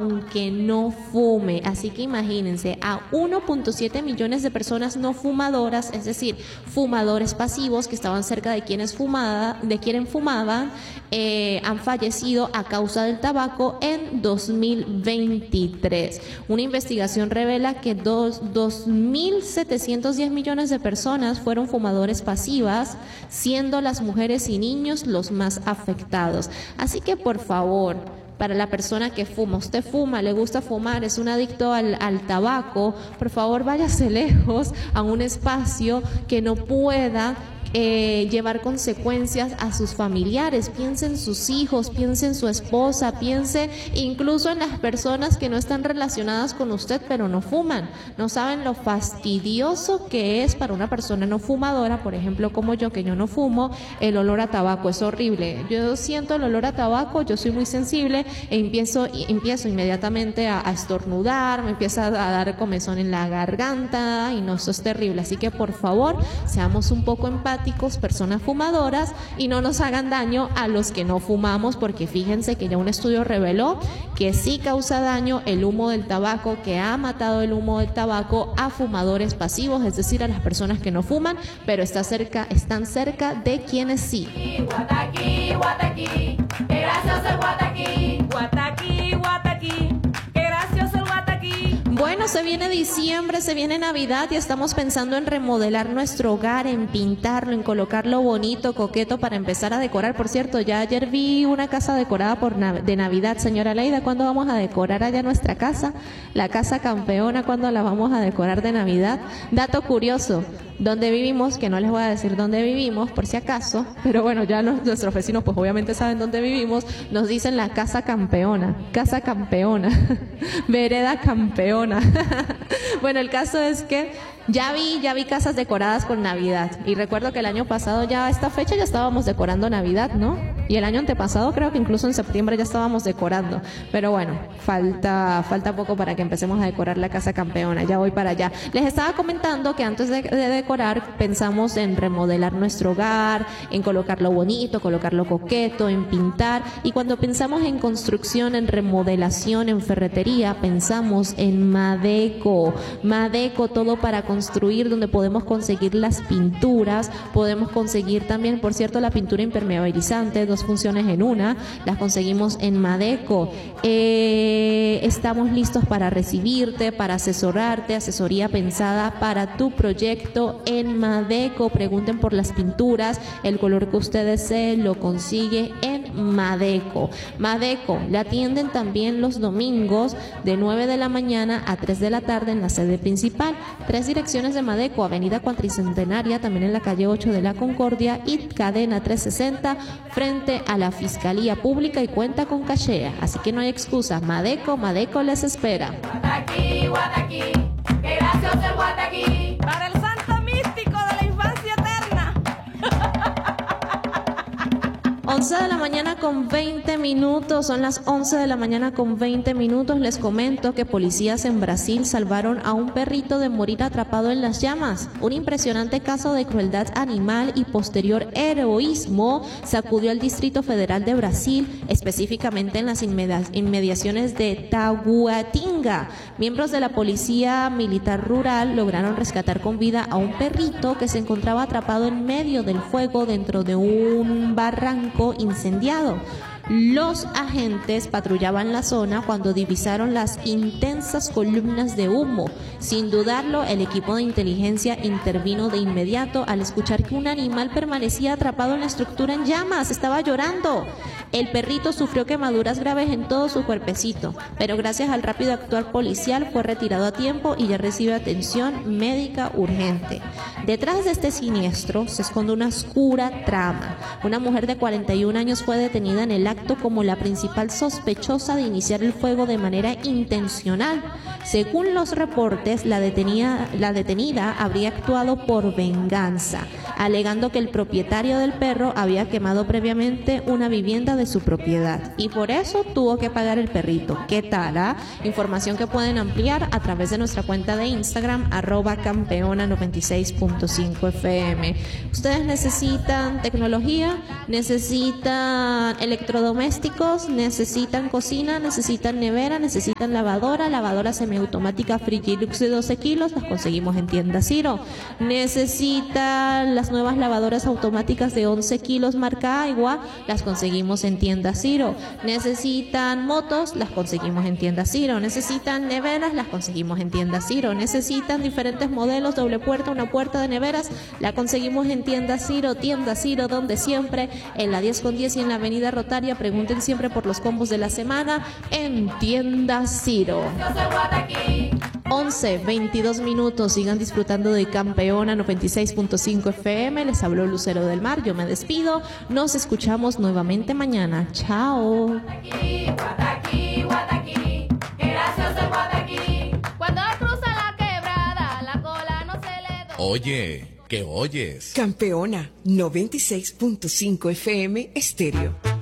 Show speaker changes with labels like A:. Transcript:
A: aunque no fume. Así que imagínense, a 1.7 millones de personas no fumadoras, es decir, fumadores pasivos que estaban cerca de quienes fumaban, han fallecido a causa del tabaco en 2023. Una investigación revela que 2.710 millones de personas fueron fumadores pasivas, siendo las mujeres y niños los más afectados. Así que por favor, para la persona que fuma, usted fuma, le gusta fumar, es un adicto al tabaco, por favor váyase lejos a un espacio que no pueda llevar consecuencias a sus familiares. Piense en sus hijos, piense en su esposa, piense incluso en las personas que no están relacionadas con usted pero no fuman. No saben lo fastidioso que es para una persona no fumadora, por ejemplo como yo, que yo no fumo, el olor a tabaco es horrible. Yo siento el olor a tabaco, yo soy muy sensible e empiezo inmediatamente a estornudar, me empieza a dar comezón en la garganta y no, eso es terrible. Así que por favor, seamos un poco empáticos, personas fumadoras, y no nos hagan daño a los que no fumamos, porque fíjense que ya un estudio reveló que sí causa daño el humo del tabaco, que ha matado el humo del tabaco a fumadores pasivos, es decir, a las personas que no fuman, pero están cerca de quienes sí.
B: Guataqui, guataqui, qué gracioso el guataqui. Guataqui, guataqui, qué gracioso el guataqui.
A: Bueno, se viene diciembre, se viene Navidad y estamos pensando en remodelar nuestro hogar, en pintarlo, en colocarlo bonito, coqueto para empezar a decorar. Por cierto, ya ayer vi una casa decorada de Navidad. Señora Leida, ¿cuándo vamos a decorar allá nuestra casa? La casa campeona, ¿cuándo la vamos a decorar de Navidad? Dato curioso, donde vivimos, que no les voy a decir dónde vivimos por si acaso, pero bueno, ya nuestros vecinos pues obviamente saben dónde vivimos, nos dicen la casa campeona, vereda campeona. Bueno, el caso es que ya vi casas decoradas con Navidad, y recuerdo que el año pasado ya a esta fecha ya estábamos decorando Navidad, ¿no? Y el año antepasado creo que incluso en septiembre ya estábamos decorando, pero bueno, falta poco para que empecemos a decorar la casa campeona, ya voy para allá. Les estaba comentando que antes de decorar pensamos en remodelar nuestro hogar, en colocarlo bonito, colocarlo coqueto, en pintar, y cuando pensamos en construcción, en remodelación, en ferretería, pensamos en Madeco, todo para construir, donde podemos conseguir las pinturas, podemos conseguir también, por cierto, la pintura impermeabilizante, 2 funciones en una, las conseguimos en Madeco. Estamos listos para recibirte, para asesorarte, asesoría pensada para tu proyecto en Madeco. Pregunten por las pinturas, el color que usted desee lo consigue en Madeco. Madeco la atienden también los domingos de 9 de la mañana a 3 de la tarde en la sede principal. 3 direcciones de Madeco: Avenida Cuatricentenaria, también en la calle 8 de la Concordia, y Cadena 360 frente a la Fiscalía Pública, y cuenta con cachea. Así que no hay excusa. Madeco les espera.
B: Guataqui, guataqui, qué gracioso el guataqui. Para el santo místico de la infancia eterna.
A: 11 de la mañana con 20 minutos, son las 11 de la mañana con 20 minutos. Les comento que policías en Brasil salvaron a un perrito de morir atrapado en las llamas. Un impresionante caso de crueldad animal y posterior heroísmo sacudió al Distrito Federal de Brasil, específicamente en las inmediaciones de Taguatinga. Miembros de la Policía Militar Rural lograron rescatar con vida a un perrito que se encontraba atrapado en medio del fuego dentro de un barranco incendiado. Los agentes patrullaban la zona cuando divisaron las intensas columnas de humo. Sin dudarlo, el equipo de inteligencia intervino de inmediato al escuchar que un animal permanecía atrapado en la estructura en llamas. Estaba llorando. El perrito sufrió quemaduras graves en todo su cuerpecito, pero gracias al rápido actuar policial fue retirado a tiempo y ya recibe atención médica urgente. Detrás de este siniestro se esconde una oscura trama. Una mujer de 41 años fue detenida en el acto como la principal sospechosa de iniciar el fuego de manera intencional. Según los reportes, la detenida habría actuado por venganza. alegando que el propietario del perro había quemado previamente una vivienda de su propiedad y por eso tuvo que pagar el perrito. ¿Qué tal? Información que pueden ampliar a través de nuestra cuenta de Instagram @campeona96.5fm. Ustedes necesitan tecnología, necesitan electrodomésticos, necesitan cocina, necesitan nevera, necesitan lavadora semiautomática Frigilux de 12 kilos, las conseguimos en tienda Ciro. Necesitan las nuevas lavadoras automáticas de 11 kilos marca Agua, las conseguimos en tienda Ciro. Necesitan motos, las conseguimos en tienda Ciro. Necesitan neveras, las conseguimos en tienda Ciro. Necesitan diferentes modelos, doble puerta, una puerta de neveras, la conseguimos en tienda Ciro, donde siempre, en la 10 con 10 y en la avenida Rotaria. Pregunten siempre por los combos de la semana en tienda Ciro. 11:22 minutos, sigan disfrutando de Campeona 96.5 FM. Les habló Lucero del Mar, yo me despido, nos escuchamos nuevamente mañana. Chao.
B: Guataqui, Guataqui, qué gracioso el Guataqui. Cuando cruza la quebrada, la cola no se le dobla.
C: Oye, ¿qué oyes?
D: Campeona 96.5 FM Estéreo.